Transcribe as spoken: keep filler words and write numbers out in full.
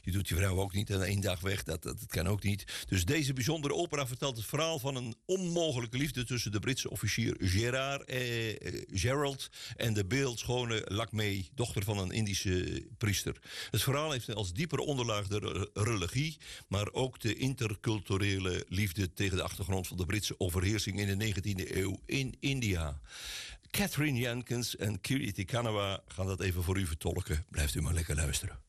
Je doet je vrouw ook niet aan één dag weg. Dat, dat, dat kan ook niet. Dus deze bijzondere opera vertelt het verhaal van een onmogelijke liefde tussen de Britse officier Gerard eh, Gerald en de beeldschone Lakme, dochter van een Indische priester. Het verhaal heeft als dieper onderlaag de religie, maar ook de interculturele liefde tegen de achtergrond van de Britse overheersing in de negentiende eeuw in India. Catherine Jenkins en Kirti Kanawa gaan dat even voor u vertolken. Blijft u maar lekker luisteren.